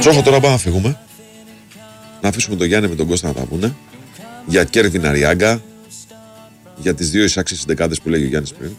Τσόχο, τώρα πάμε να φύγουμε. Να αφήσουμε τον Γιάννη με τον Κώστα να τα πούνε. Για Κέρβιν Αριάγκα. Για τις δύο εισάξιες δεκάδες που λέγει ο Γιάννης πριν.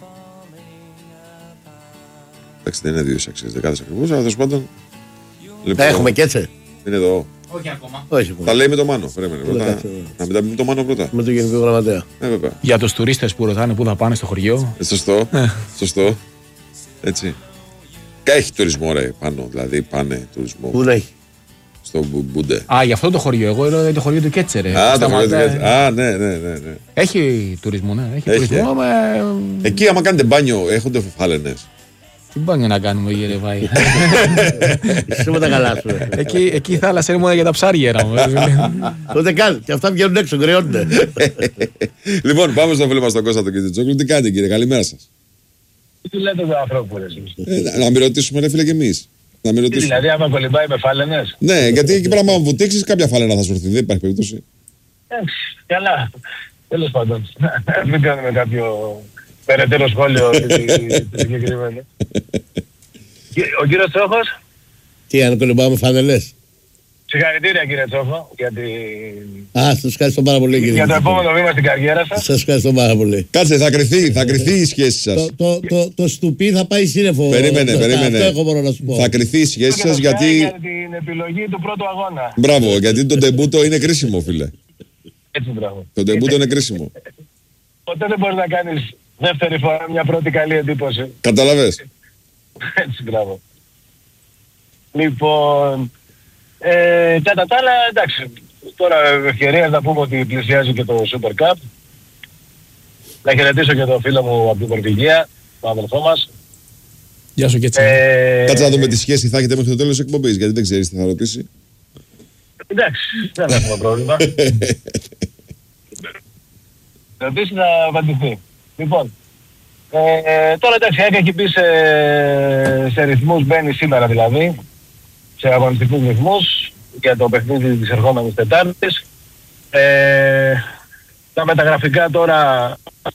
Εντάξει, δεν είναι δύο εισάξιες δεκάδες ακριβώς, αλλά τέλος πάντων. Λοιπόν, έχουμε και έτσι. Είναι εδώ. Όχι ακόμα. Τα λέει με το Μάνο. Περίμενε. Να μην τα πει με το Μάνο πρώτα. Με το Γενικό Γραμματέα. Βέβαια. Για τους τουρίστες που ρωτάνε πού θα πάνε στο χωριό. Σωστό. Σωστό. Έτσι. Έχει τουρισμό, ρε, πάνω. Δηλαδή πάνε τουρισμό. Πού να έχει? Στο Μπούντε. Α, για αυτό το χωριό. Εγώ λέω το χωριό του Κέτσερε. Α, το χωριό του Κέτσερε. Α, ναι. Έχει τουρισμό, ναι. Έχει τουρισμό. Εκεί, άμα κάνετε μπάνιο, έχονται φάλαινες. Τι μπάνιο να κάνουμε, κύριε Βάη. Είσαι με τα καλά σου. Εκεί η θάλασσα είναι μόνο για τα ψάρια. Τότε καν. Και αυτά βγαίνουν έξω, γκρεώνται. Λοιπόν, πάμε στο φίλο μας τον Κώστα τον κύριο Τσόκλου. Τι κάνετε, κύριε, καλημέρα σας. Τι λέτε τον ανθρώπου, ρε. Να μην ρωτήσουμε, ρε φίλε, κι εμείς. Δηλαδή, άμα κολυμπάει με φάλαινες. Ναι, γιατί εκεί πέρα, άμα βουτήξεις, κάποια φάλαινα θα σου έρθει. Δεν υπάρχει περίπτωση. Καλά. Τέλος πάντων. Μην κάνουμε κάποιο περαιτέρω σχόλιο συγκεκριμένο. Ο κύριος Τσόχος. Τι, αν κολυμπάμε φανελές? Συγχαρητήρια, κύριε Τσόχο, για την... Σας ευχαριστώ πάρα πολύ, κύριε. Για το επόμενο βήμα στην καριέρα σας. Σας ευχαριστώ πάρα πολύ. Κάτσε, θα κρυθεί η σχέση σας. Το στουπί θα πάει σύννεφο. Περίμενε. Αυτό έχω μόνο να σου πω. Θα κρυθεί η σχέση σας γιατί... Για την επιλογή του πρώτου αγώνα. Μπράβο, γιατί το ντεμπούτο είναι κρίσιμο, φίλε. Έτσι, μπράβο. Το ντεμπούτο είναι κρίσιμο. Ποτέ δεν μπορείς να κάνεις δεύτερη φορά μια πρώτη καλή εντύπωση. Καταλαβες. Έτσι, μπράβο. Λοιπόν, κατά τα άλλα, εντάξει, τώρα ευκαιρία να πούμε ότι πλησιάζει και το Super Cup. Να χαιρετήσω και τον φίλο μου από την Πορτογία, τον αδελφό μας. Γεια σου και έτσι. Κάτσε να δούμε τι σχέση θα έχετε μέχρι το τέλος της εκπομπής, γιατί δεν ξέρεις τι θα ρωτήσει. Εντάξει, δεν έχουμε πρόβλημα. Ρωτήσει να απαντηθεί. Λοιπόν, τώρα εντάξει, έχει μπει σε ρυθμούς, μπαίνει σήμερα δηλαδή, σε αγωνιστικούς ρυθμούς για το παιχνίδι της ερχόμενης Τετάρτης. Τα μεταγραφικά τώρα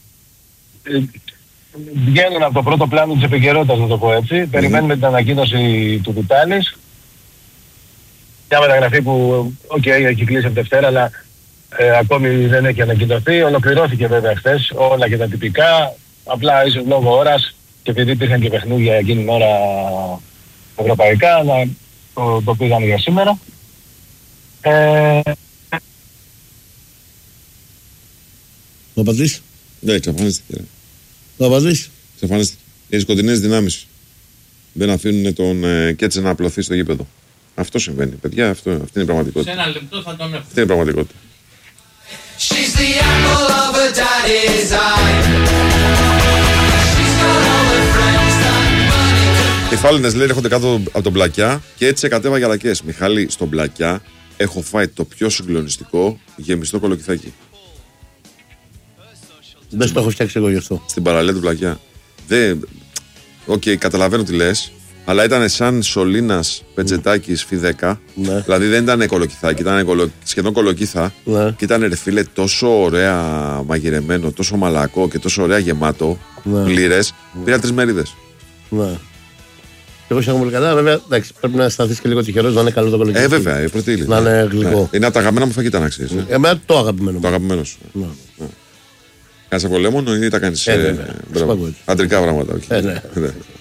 βγαίνουν από το πρώτο πλάνο της επικαιρότητας, να το πω έτσι. Περιμένουμε την ανακοίνωση του Βιτάλης. Μια μεταγραφή που, έχει κλείσει από Δευτέρα, αλλά ακόμη δεν έχει ανακοινωθεί. Ολοκληρώθηκε βέβαια χθες όλα και τα τυπικά. Απλά ίσως λόγω ώρας και επειδή υπήρχαν και παιχνίδια εκείνη την ώρα ευρωπαϊκά, αλλά το πήγαμε για σήμερα. Το απαντήσεις? Ναι, εξαφανίστηκε. Το απαντήσεις? Εξαφανίστηκε. Οι σκοτεινές δυνάμεις δεν αφήνουν τον Κέτσε να απλωθεί στο γήπεδο. Αυτό συμβαίνει, παιδιά. Αυτή είναι η πραγματικότητα. Σε ένα λεπτό θα τον έχω. Αυτή είναι η πραγματικότητα. She's the apple of her daddy's eye. She's got all her friends that money. Οι φάλαινες λέει έρχονται κάτω από τον Πλακιά και έτσι κατέβαγε αλακές. Μιχάλη, στον Πλακιά έχω φάει το πιο συγκλονιστικό γεμιστό κολοκυθάκι. Δεν το έχω φτιάξει εγώ γι' αυτό. Στην παραλία του Πλακιά. Καταλαβαίνω τι λες, αλλά ήταν σαν σωλήνας πετζετάκης φι 10. Ναι. Δηλαδή δεν ήταν κολοκυθάκι, ήταν σχεδόν κολοκύθα. Ναι. Και ήταν ρε φίλε τόσο ωραία μαγειρεμένο, τόσο μαλακό και τόσο ωραία γεμάτο. Ναι. Πλήρες. Πήρα 3 μερίδες. Ναι. Εγώ είσαι πολύ καλά, βέβαια. Εντάξει, πρέπει να σταθείς και λίγο τυχερός να είναι καλό το κολοκύθι. Βέβαια, η πρώτη ύλη. Να είναι γλυκό. Ναι. Είναι από τα αγαπημένα μου φαγητά, να ξέρεις. Εμένα το αγαπημένο μου. Το αγαπημένο σου. Ναι. Κάνεις από λέμονο ή τα κάνεις Αντρικά αντρικά πράγματα. Ναι. Ναι.